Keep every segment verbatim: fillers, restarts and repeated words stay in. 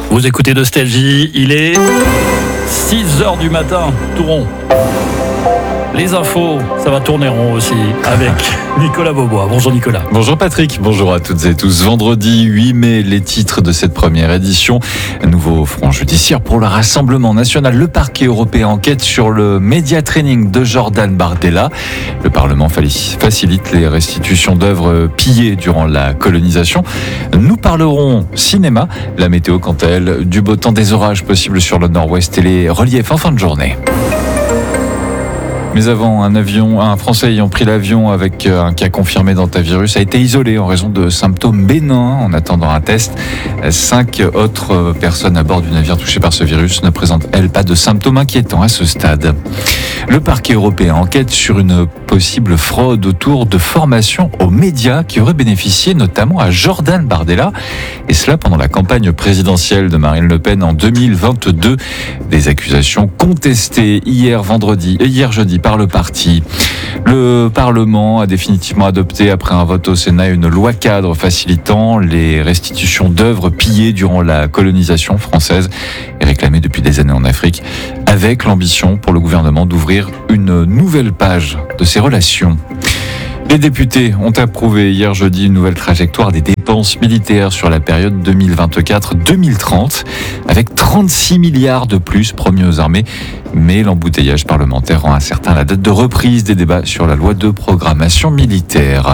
Vous écoutez Nostalgie, il est six heures du matin, tout rond. Les infos, ça va tourner rond aussi, avec Nicolas Beaubois. Bonjour Nicolas. Bonjour Patrick, bonjour à toutes et tous. Vendredi huit mai, les titres de cette première édition. Nouveau front judiciaire pour le Rassemblement national. Le parquet européen enquête sur le média training de Jordan Bardella. Le Parlement facilite les restitutions d'œuvres pillées durant la colonisation. Nous parlerons cinéma. La météo, quant à elle, du beau temps, des orages possibles sur le nord-ouest et les reliefs en fin de journée. Mais avant, un avion, un Français ayant pris l'avion avec un cas confirmé d'hantavirus a été isolé en raison de symptômes bénins en attendant un test. Cinq autres personnes à bord du navire touché par ce virus ne présentent, elles, pas de symptômes inquiétants à ce stade. Le parquet européen enquête sur une possible fraude autour de formations aux médias qui aurait bénéficié notamment à Jordan Bardella. Et cela pendant la campagne présidentielle de Marine Le Pen en deux mille vingt-deux. Des accusations contestées hier vendredi et hier jeudi par le parti. Le Parlement a définitivement adopté après un vote au Sénat une loi cadre facilitant les restitutions d'œuvres pillées durant la colonisation française et réclamées depuis des années en Afrique, avec l'ambition pour le gouvernement d'ouvrir une nouvelle page de ces relations. Les députés ont approuvé hier jeudi une nouvelle trajectoire des dépenses militaires sur la période deux mille vingt-quatre deux mille trente, avec trente-six milliards de plus promis aux armées. Mais l'embouteillage parlementaire rend incertain la date de reprise des débats sur la loi de programmation militaire.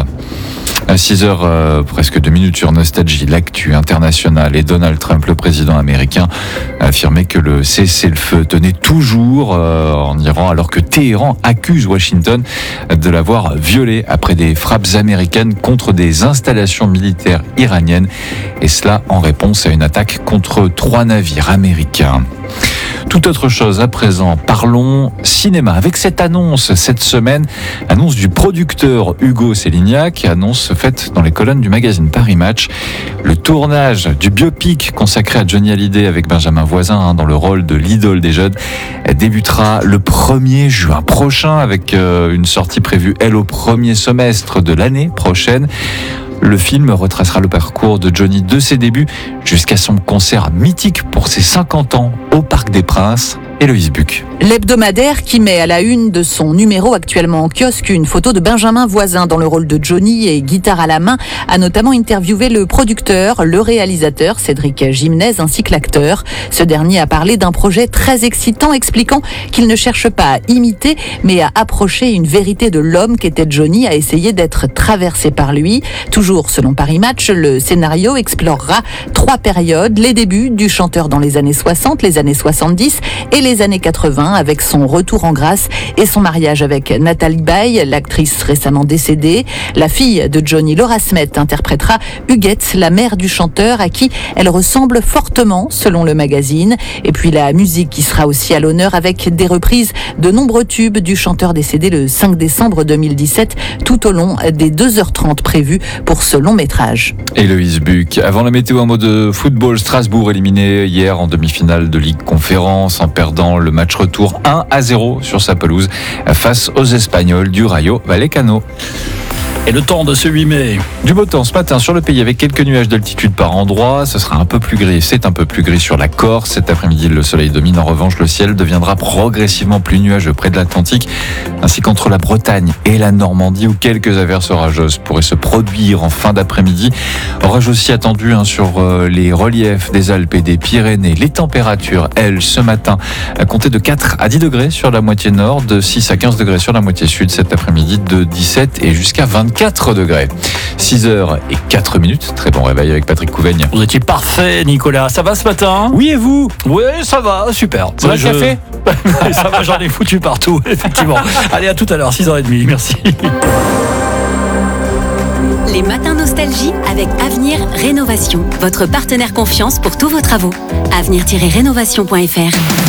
À six heures, euh, presque deux minutes sur Nostalgie, l'actu internationale et Donald Trump, le président américain, a affirmé que le cessez-le-feu tenait toujours euh, en Iran, alors que Téhéran accuse Washington de l'avoir violé après des frappes américaines contre des installations militaires iraniennes, et cela en réponse à une attaque contre trois navires américains. Tout autre chose à présent, parlons cinéma avec cette annonce cette semaine, annonce du producteur Hugo Sélignac, annonce faite dans les colonnes du magazine Paris Match. Le tournage du biopic consacré à Johnny Hallyday avec Benjamin Voisin hein, dans le rôle de l'idole des jeunes débutera le premier juin prochain avec euh, une sortie prévue elle au premier semestre de l'année prochaine. Le film retracera le parcours de Johnny de ses débuts jusqu'à son concert mythique pour ses cinquante ans au Parc des Princes. Héloïse Buc. L'hebdomadaire qui met à la une de son numéro actuellement en kiosque une photo de Benjamin Voisin dans le rôle de Johnny et guitare à la main a notamment interviewé le producteur, le réalisateur Cédric Gimnez ainsi que l'acteur. Ce dernier a parlé d'un projet très excitant expliquant qu'il ne cherche pas à imiter mais à approcher une vérité de l'homme qu'était Johnny, à essayer d'être traversé par lui. Toujours selon Paris Match, le scénario explorera trois périodes, les débuts du chanteur dans les années soixante, les années soixante-dix et les années quatre-vingts avec son retour en grâce et son mariage avec Nathalie Baye, l'actrice récemment décédée. La fille de Johnny, Laura Smet, interprétera Huguette, la mère du chanteur à qui elle ressemble fortement selon le magazine. Et puis la musique qui sera aussi à l'honneur avec des reprises de nombreux tubes du chanteur décédé le cinq décembre deux mille dix-sept tout au long des deux heures trente prévues pour ce long métrage. Héloïse Buc. Avant la météo, un mot de football. Strasbourg éliminé hier en demi-finale de Ligue Conférence en perdant le match retour un à zéro sur sa pelouse face aux Espagnols du Rayo Vallecano. Et le temps de ce huit mai. Du beau temps ce matin sur le pays avec quelques nuages d'altitude par endroit. Ce sera un peu plus gris. C'est un peu plus gris sur la Corse. Cet après-midi, le soleil domine. En revanche, le ciel deviendra progressivement plus nuageux près de l'Atlantique, ainsi qu'entre la Bretagne et la Normandie, où quelques averses orageuses pourraient se produire en fin d'après-midi. Orage aussi attendu hein, sur euh, les reliefs des Alpes et des Pyrénées. Les températures, elles, ce matin, à compter de quatre à dix degrés sur la moitié nord, de six à quinze degrés sur la moitié sud. Cet après-midi, de dix-sept et jusqu'à vingt-quatre degrés. six heures et quatre minutes. Très bon réveil avec Patrick Couvaigne. Vous étiez parfait, Nicolas. Ça va ce matin ? Oui, et vous ? Oui, ça va, super. Ça va le Je... café ? Ça va, j'en ai foutu partout, effectivement. Allez, à tout à l'heure, six heures trente. Merci. Les matins Nostalgie avec Avenir Rénovation, votre partenaire confiance pour tous vos travaux. avenir tiret rénovation point f r